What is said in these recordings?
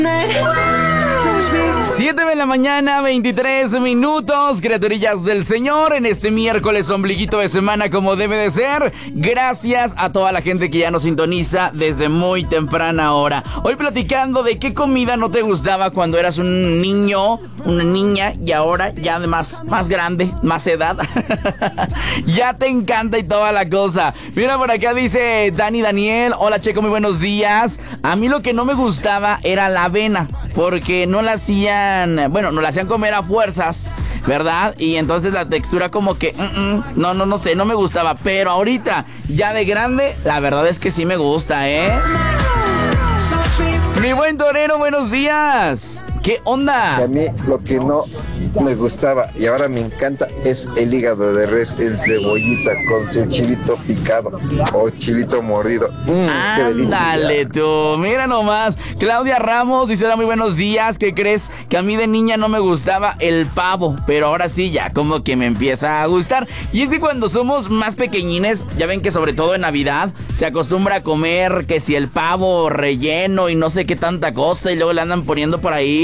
7 de la mañana, 23 minutos, criaturillas del Señor, en este miércoles ombliguito de semana como debe de ser. Gracias a toda la gente que ya nos sintoniza desde muy temprana hora. Hoy platicando de qué comida no te gustaba cuando eras un niño, una niña, y ahora ya de más grande, más edad. Ya te encanta y toda la cosa. Mira, por acá dice Daniel, hola Checo, muy buenos días. A mí lo que no me gustaba era la avena, porque no la hacían, bueno, nos la hacían comer a fuerzas, ¿verdad? Y entonces la textura como que, no sé, no me gustaba. Pero ahorita, ya de grande, la verdad es que sí me gusta, ¿eh? Mi buen torero, buenos días. ¿Qué onda? A mí lo que no me gustaba y ahora me encanta es el hígado de res en cebollita con su chilito picado o chilito mordido. Qué delicia. Ándale tú, mira nomás. Claudia Ramos dice, hola, muy buenos días. ¿Qué crees? Que a mí de niña no me gustaba el pavo, pero ahora sí ya como que me empieza a gustar. Y es que cuando somos más pequeñines, ya ven que sobre todo en Navidad se acostumbra a comer que si el pavo relleno y no sé qué tanta cosa, y luego le andan poniendo por ahí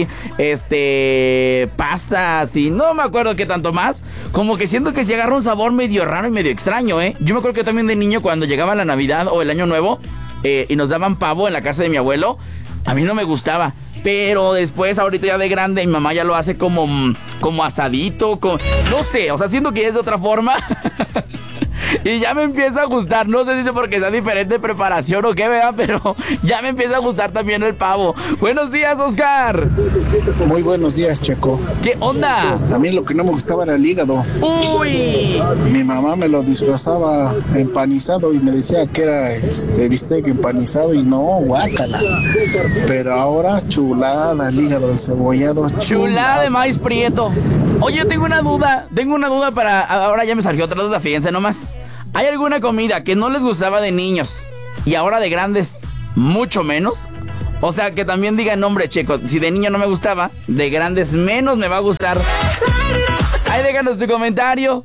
pastas y no me acuerdo qué tanto más. Como que siento que se agarra un sabor medio raro y medio extraño, ¿eh? Yo me acuerdo que también de niño, cuando llegaba la Navidad o el Año Nuevo y nos daban pavo en la casa de mi abuelo, a mí no me gustaba. Pero después, ahorita ya de grande, mi mamá ya lo hace como asadito, no sé, o sea, siento que es de otra forma. Y ya me empieza a gustar, no sé si es porque sea diferente preparación o qué, vea, pero ya me empieza a gustar también el pavo. Buenos días, Oscar. Muy buenos días, Checo. ¿Qué onda? A mí lo que no me gustaba era el hígado. ¡Uy! Mi mamá me lo disfrazaba empanizado y me decía que era bistec empanizado y no, guácala. Pero ahora chulada, el hígado encebollado. Chulada de maíz prieto. Oye, yo tengo una duda para... Ahora ya me surgió otra duda, fíjense nomás. ¿Hay alguna comida que no les gustaba de niños y ahora de grandes mucho menos? O sea, que también digan, hombre, Checo, si de niño no me gustaba, de grandes menos me va a gustar. Ahí déjanos tu comentario,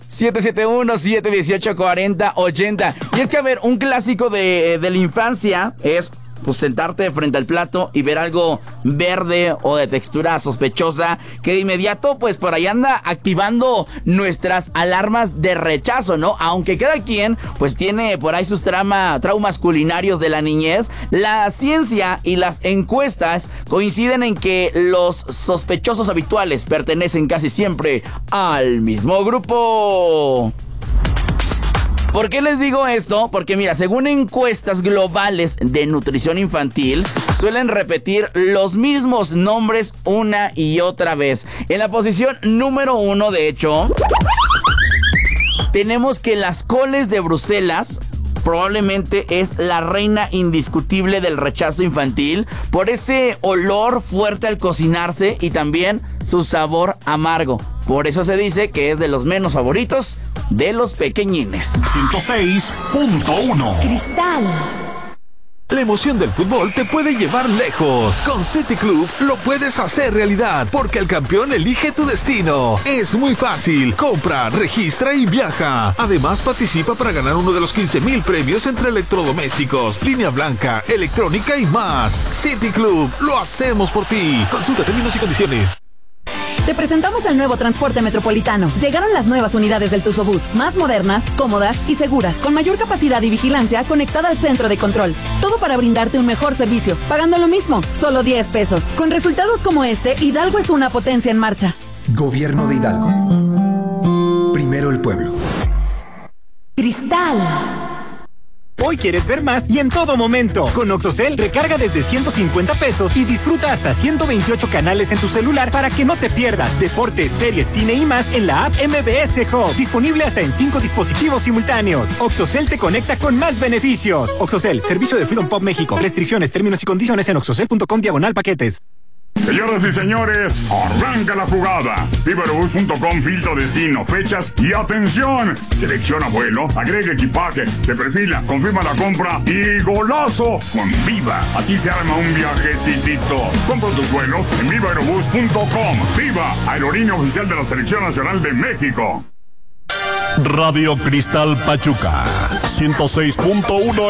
771-718-4080. Y es que, a ver, un clásico de la infancia es... pues sentarte frente al plato y ver algo verde o de textura sospechosa que de inmediato pues por ahí anda activando nuestras alarmas de rechazo, ¿no? Aunque cada quien pues tiene por ahí sus traumas culinarios de la niñez, la ciencia y las encuestas coinciden en que los sospechosos habituales pertenecen casi siempre al mismo grupo. ¿Por qué les digo esto? Porque mira, según encuestas globales de nutrición infantil, suelen repetir los mismos nombres una y otra vez. En la posición número 1, de hecho, tenemos que las coles de Bruselas probablemente es la reina indiscutible del rechazo infantil por ese olor fuerte al cocinarse y también su sabor amargo. Por eso se dice que es de los menos favoritos de los pequeñines. 106.1 Cristal. La emoción del fútbol te puede llevar lejos. Con City Club lo puedes hacer realidad, porque el campeón elige tu destino. Es muy fácil. Compra, registra y viaja. Además, participa para ganar uno de los 15,000 premios entre electrodomésticos, línea blanca, electrónica y más. City Club, lo hacemos por ti. Consulta términos y condiciones. Te presentamos el nuevo transporte metropolitano. Llegaron las nuevas unidades del Tuzobús, más modernas, cómodas y seguras, con mayor capacidad y vigilancia conectada al centro de control. Todo para brindarte un mejor servicio, pagando lo mismo, solo 10 pesos. Con resultados como este, Hidalgo es una potencia en marcha. Gobierno de Hidalgo. Primero el pueblo. Cristal. Hoy quieres ver más y en todo momento. Con Oxocel, recarga desde 150 pesos y disfruta hasta 128 canales en tu celular para que no te pierdas deportes, series, cine y más en la app MBS Hub. Disponible hasta en 5 dispositivos simultáneos. Oxocel te conecta con más beneficios. Oxocel, servicio de Freedom Pop México. Restricciones, términos y condiciones en oxocel.com/paquetes. Señoras y señores, arranca la jugada. Vivaerobus.com, filtro destino, fechas y atención. Selecciona vuelo, agrega equipaje, te perfila, confirma la compra y ¡golazo! Con Viva. Así se arma un viajecitito. Compra tus vuelos en Vivaerobus.com. Viva, aerolínea oficial de la Selección Nacional de México. Radio Cristal Pachuca 106.1